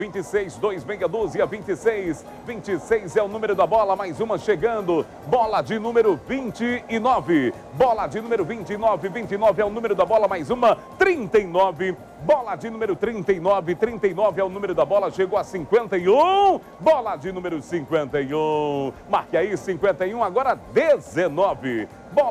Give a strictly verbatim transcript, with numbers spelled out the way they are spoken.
vinte e seis, dois, meia dúzia, vinte e seis. vinte e seis é o número da bola, mais uma chegando. Bola de número vinte e nove. Bola de número vinte e nove, vinte e nove é o número da bola, mais uma. trinta e nove. Bola de número trinta e nove, trinta e nove é o número da bola, chegou a cinquenta e um. Bola de número cinquenta e um. Marque aí, cinquenta e um, agora dezenove. Bola